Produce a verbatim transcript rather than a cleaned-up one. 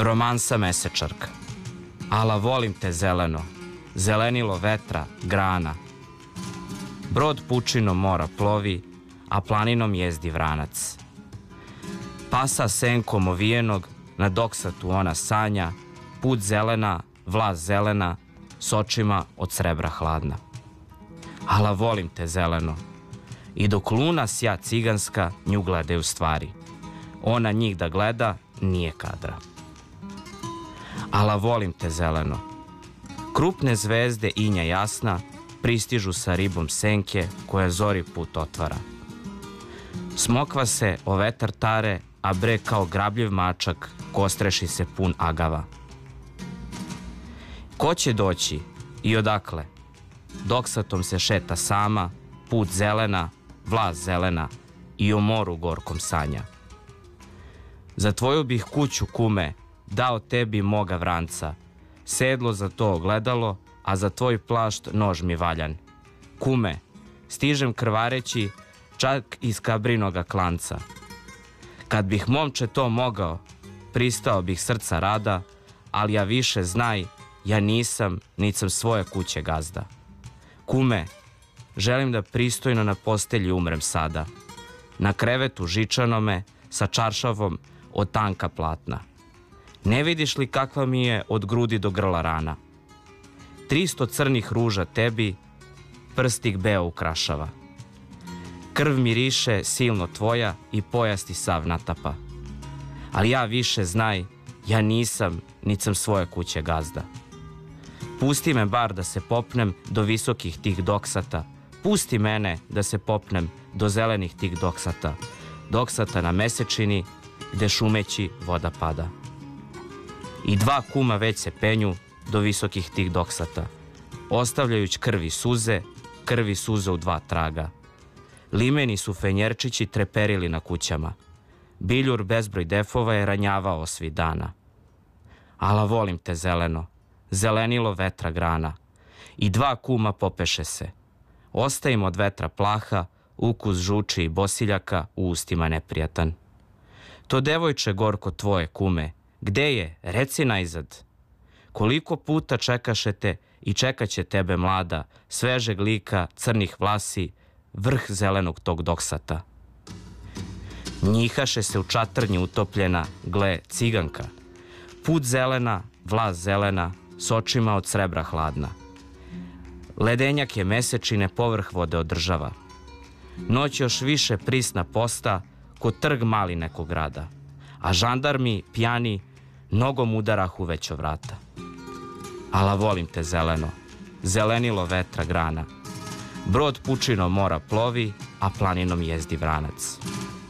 Romansa mesečarka. Ala volim te zeleno, zelenilo vetra, grana. Brod pučinom mora plovi, a planinom jezdi vranac. Pasa senkom ovijenog, na doksatu ona sanja, put zelena, vlast zelena, s očima od srebra hladna. Ala volim te zeleno, i dok luna sja ciganska, nju gleda u stvari. Ona njih da gleda, nije kadra. Ala volim te zeleno. Krupne zvezde inja jasna pristižu sa ribom senke koja zori put otvara. Smokva se o vetar tare, a bre kao grabljiv mačak kostreši se pun agava. Ko će doći i odakle? Doksatom se šeta sama, put zelena, vlast zelena i o moru gorkom sanja. Za tvoju bih kuću, kume, dao tebi moga vranca, sedlo za to ogledalo, a za tvoj plašt nož mi valjan. Kume, stižem krvareći, čak iz kabrinoga klanca. Kad bih momče to mogao, pristao bih srca rada, ali ja više znaj, ja nisam, nit sam svoje kuće gazda. Kume, želim da pristojno na postelji umrem sada, na krevetu žičanome, sa čaršavom od tanka platna. Ne vidiš li kakva mi je od grudi do grla rana? Tristo crnih ruža tebi, prstik beo ukrašava. Krv miriše silno tvoja i pojas ti sav natapa. Ali ja više znaj, ja nisam, nit sam svoje kuće gazda. Pusti me bar da se popnem do visokih tih doksata. Pusti mene da se popnem do zelenih tih doksata. Doksata na mesečini gde šumeći voda pada. I dva kuma već se penju do visokih tih doksata, ostavljajući krvi suze, krvi suze u dva traga. Limeni su fenjerčići treperili na kućama. Biljur bezbroj defova je ranjavao svi dana. Ala volim te zeleno, zelenilo vetra grana. I dva kuma popeše se. Ostavim od vetra plaha, ukus žuči i bosiljaka u ustima neprijatan. To devojče gorko tvoje, kume, gde je, reci najzad. Koliko puta čekašete i čekaće tebe mlada, svežeg lika, crnih vlasi, vrh zelenog tog doksata. Njihaše se u čatrnji utopljena, gle, ciganka. Put zelena, vlast zelena, s očima od srebra hladna. Ledenjak je mesečine povrh vode održava. Noć još više prisna posta, ko trg mali nekog grada, a žandarmi, pjani, nogom udarahu već o vrata. Ala volim te zeleno, zelenilo vetra grana. Brod pučinom mora plovi, a planinom jezdi vranac.